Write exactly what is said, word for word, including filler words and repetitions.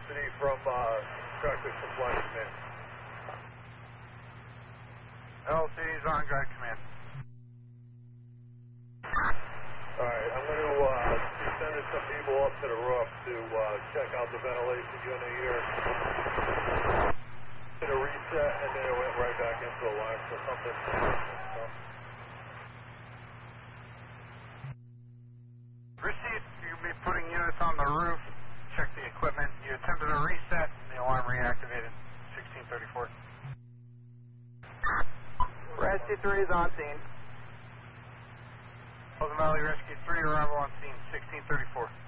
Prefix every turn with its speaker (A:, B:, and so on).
A: City from uh, Tractor Supply Command.
B: L C is on guard command.
A: Alright, I'm going to uh, be sending some people up to the roof to uh, check out the ventilation unit here. Did a reset and then it went right back into alarm, so something.
B: Received, you'll be putting units on the roof, check the equipment. You attempted a reset and the alarm reactivated. sixteen thirty-four.
C: Rescue three is on scene.
B: Pleasant Valley Rescue three, arrival on scene, sixteen thirty-four.